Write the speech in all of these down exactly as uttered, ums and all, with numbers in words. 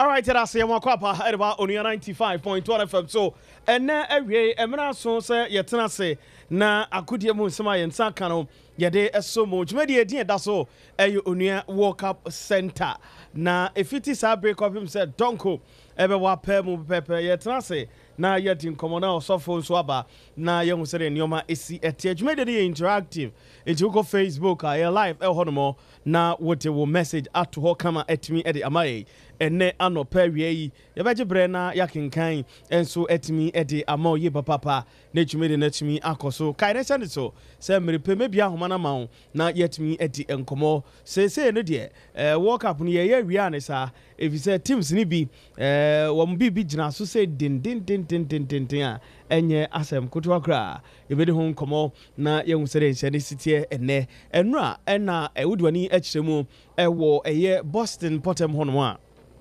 All right, that's it. Mwakwa at about on your ninety-five point one F M. So, and now every emina so say yetena say na akudie mu nsema yensa kano yede eso mo dwumadi edin da so eyo onua World Cup Center na efiti sa break up him said donko ebe wa pa mu pepe yetena say na yedi nkomo na osofo nso aba na yehu say nioma esi etie dwumadi dey interactive enti go Facebook a live e honomo na wote wo message ato ho kama etimi ede amaye ene anopa wie yi yebeje bre na yakenkan enso etimi ede ama ye papa na twumede na tumi akoso kai na send so se mrepe mebia homa na ma na yetimi ede enkomo se se ne de eh World Cup no ye ye wi sa efise teams ni bi eh wo mbi bi gina so se din din din din din din din a enye asem koto akra yebede ho nkomo na yehu se de nhyade sitie ene enura ena ewudwani akiremu ewo eye Boston Potem hono a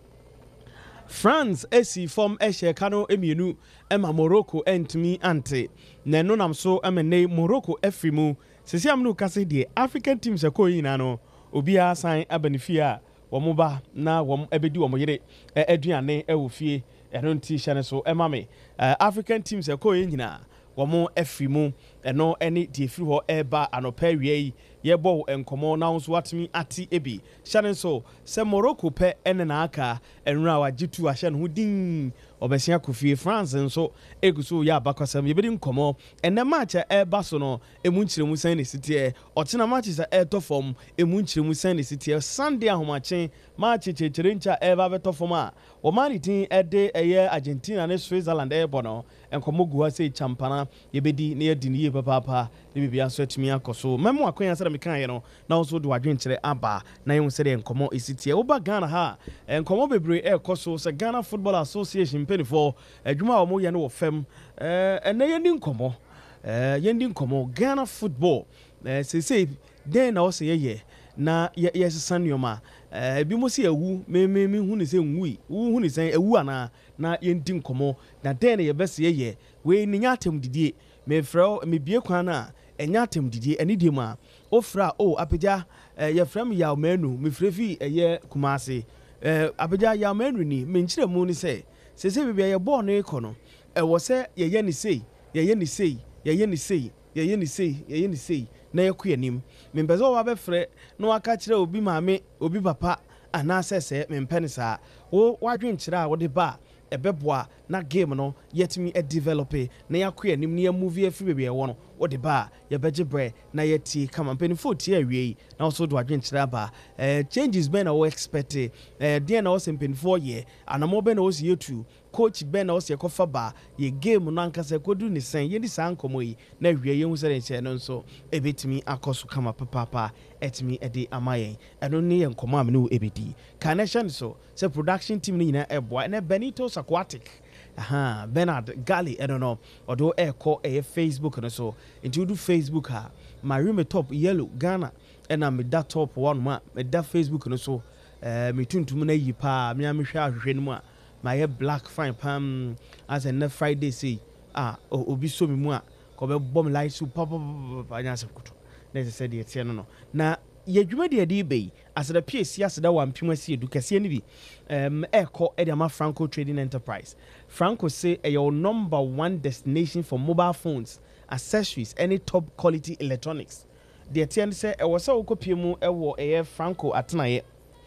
France esi form ehye kano emienu ema Morocco entimi ante na no nam so emene Morocco afrimu sesiam no kase de African teams ekoyi na no obia san abanifia womoba na wom ebedi womoyere aduane ewofie eno nti hye so emame African teams ekoyi nyina womo afrimu eno eni die firi ho eba anopa wie yebo enkomo na nso atimi ati ebi hye so se Morocco pe ene na aka enra wajitu ahye no din obesia kofie France nso eguso ya abakosam yebedi nkomo ene match eba so no emu nchiremu san ne sitie otena match sa eto form emu nchiremu san ne sitie Sunday ahomache match chechere ncha eba beto form a wo mani tin ede eye Argentina ne Switzerland ebo no enkomo guwa sei champana yebedi ne yedi ne papa ne bibia so atimi akoso memo akonya sɛ mekan ye no na wo so do adwenkyere aba na yehu sɛ de enkomo esitie wo ba Ghana ha enkomo bebre ekoso sɛ Ghana Football Association penifo adwuma wo mo ye no wo fam eh ene ye ndi nkomo eh ye ndi nkomo Ghana Football eh sese den na wo se ye na ye sesan nyoma eh bi mo se ewu me me me hu ne se nwui hu ne se ewu ana na ye ndi nkomo na den ye bese ye we ni nyatem didie me frɛ me bie kwan na enya atem didie eni die ma ofra o apagya ye frem ya manu me frefi eye kumase eh apagya ya manu ni me nkyere mu ni se sese bibia ye ball no ekono e wo se ye ye ni sei ye ye ni sei ye ye ni sei ye ye ni sei ye ye ni sei na ye kuanim me mbezo wa be frɛ no aka kire obi maame obi papa ana sese me mpene saa wo wadwen kire a wo de ba ebeboa na game no yetimi e develop na yakwa nim na movie afi bebe e wono wo de ba ye beje bre na yeti kama mpeni forty awie na also do adwen kire aba eh changes ben na wo expect eh dia na wo mpeni four year anamo ben na wo yetu coach ben na wo se kofa ba ye game no ankasa kodu ni sen ye di san komo yi na wie ye hu se de no nso ebetimi akoso kama papa etimi e de amayen eno ne ye nkomo am ne ebedi connection so se production team ni na eboa na Benito Aquatic aha Bernard Gali I don't know odo e call e Facebook no so into do Facebook ha my room top yellow Ghana and I'm that top one ma me that Facebook no so eh me tuntum na yi pa me am hwe ahwe no a my black fine pam as a Friday say ah obi so me mu a ko be bom light so papa anya se kuto na se de tie no no na ye dwuma de ade be asada P C asada wampim asi edu kase ni bi um eko e de ama Franco Trading Enterprise Franco say e your number one destination for mobile phones accessories any top quality electronics de tie say e wo say okopie mu e wo e Franco atenaye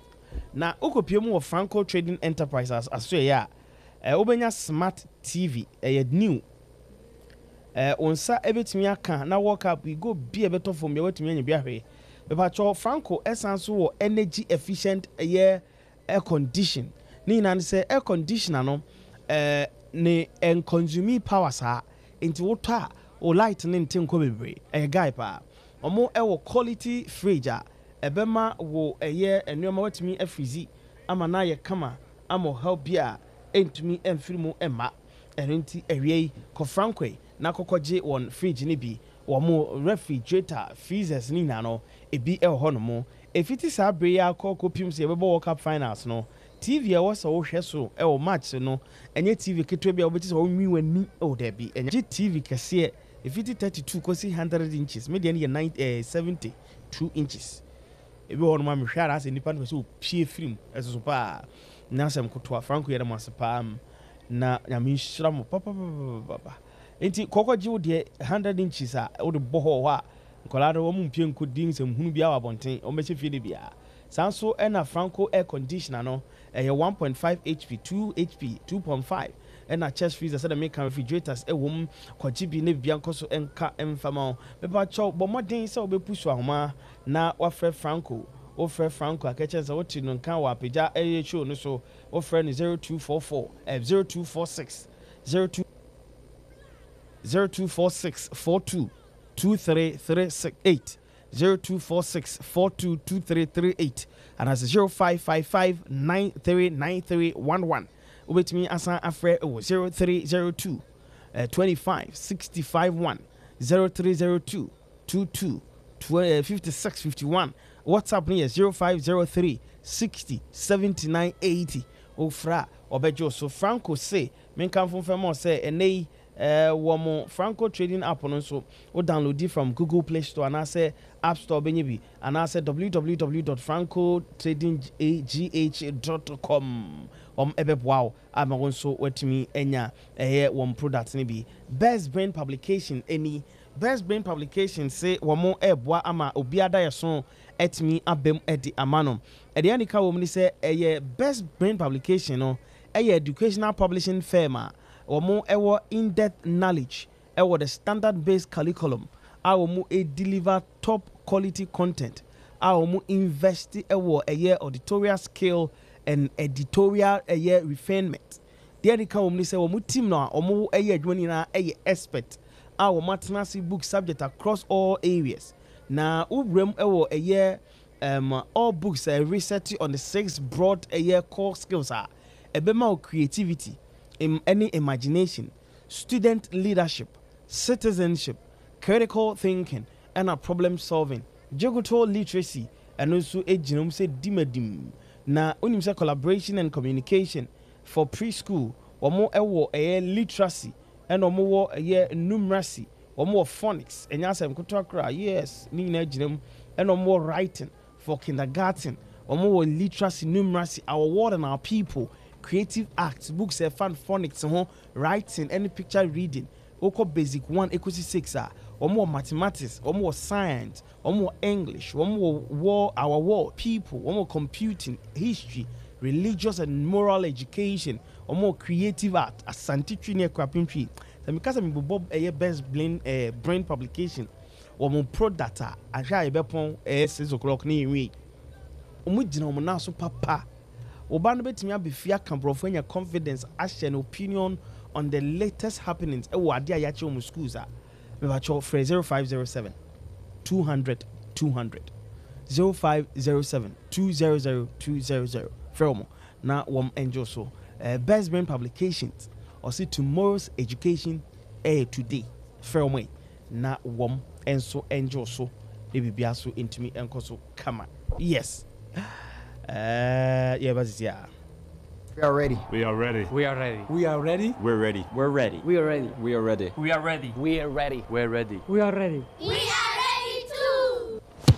na okopie mu wo Franco Trading Enterprises aso ya e obenya smart T V e new eh onsa ebetimi aka na World Cup we go be e beto from ye wetimi anya bi ahwe Bepacho Franco essence wo energy efficient air air condition ni na say air conditioner no eh ne en consume power sa into water o light ne ntin ko bebre eh guy pa omo e wo quality fridge a ebema wo eye enuoma watimi afrizi ama na ye kama amo help bia entumi emfiri mu emma enti ewie ko Franco na kokoje won fridge ni bi womo refrigerator freezers ni na no ebi e ho no mo efiti sa bre ya akoko pim se bebo World Cup finals no T V e wo so wo hwe so e wo match no enye T V ketwe bia obeti so wo nwi wani o da bi enye T V kase efiti thirty-two kosi one hundred inches media ni seventy-two inches ebi wɔ no ma me hwɛ ara sɛ nipa no sɛ opie film ɛso so pa na asɛm kotoa Franco yɛ dɛm ase paa na nyame nhyira mo papa papa enti kɔkɔ gye wo deɛ one hundred inches a wo de bɔ hɔ a nkɔla no wɔn mpie nkɔdin sɛ hunu bia wɔ abɔnten wɔn bɛhyɛ fie de bia saa nso ɛna Franco air conditioner no ɛyɛ one point five H P two H P two point five ɛna chest freezer sɛ de make refrigerators ɛwɔ mu kɔgye bi ne bia nkɔ so ɛnka ɛmfama bɛba kyɛw bɔ mmɔden sɛ wɔbɛpu so ahoma na wafrɛ Franco wofrɛ Franco akɛkyɛ sɛ wote no nka wɔ apagya ɛyɛ show no so wofrɛ no zero two four four zero two four six zero two zero two four six four two two three three six eight zero two four six four two two three three eight and that's zero five five five nine three nine three one one. Wait me asan afre oh zero three zero two uh, twenty-five sixty-five one zero three zero two twenty-two fifty-six fifty-one. WhatsApp me zero five zero three sixty seventy-nine eighty. Ofra obejo so Franco say men kan fun femo say enei eh wo Franco trading app no so o download it from Google Play Store and I say App Store benyebi and I say w w w dot franco trading g h dot com um ebe wow am so wetimi enya eh one product ni bi Best Brain Publication any Best Brain Publication say wo mo eboa ama obiada yeso etimi abem edi amano e de anika wo ni say eh Best Brain Publication no eh educational publishing firm a Omo ewo in-depth knowledge, ewo the standard-based curriculum, awomu e deliver top quality content, awomu invest ewo a year editorial skill and editorial a year refinement. The other come say omu team na omu a year joining na a expert, our mathematics book subject across all areas. Na ubrem ewo a year um all books are research on the six broad a year core skills are a bema creativity. In any imagination, student leadership, citizenship, critical thinking, and a problem solving, geographical literacy, and also a genome say dimadim. Na unimsa collaboration and communication for preschool, or more a literacy, and or more a year numeracy, or more phonics, and yasam kutrakra, yes, nina genome, and or more writing for kindergarten, or more literacy, numeracy, our word and our people. Creative arts, books, uh, fun phonics, uh, writing, any picture reading, oko basic one, equity six, uh, or more mathematics, or more science, or more English, or more war, our war, people, or more computing, history, religious and moral education, or more creative art, a scientific near crapimpi. So because I'm Bob a Best Brain uh, Brain Publication, or more pro data, I shall be upon a six o'clock near week. Umujino monaso papa. Oba no betimi abefia kambrofo nya confidence ahyɛ an opinion on the latest happenings ɛwɔ ade a yɛakyɛ mu schools a mebakyɛ frɛ zero five zero seven two hundred two hundred zero five zero seven two hundred two hundred frɛ mo na wɔm enjoy so uh, Best Brain Publications or see tomorrow's education eh today frɛ mo na wɔm enso enjoy so e bibia so intimi enko so kama yes. Uh, yeah, but yeah. We are ready. We are ready. We are ready. We are ready. We're ready. We're ready. We are ready. We are ready. We are ready. We are ready. We're ready. We are ready. We are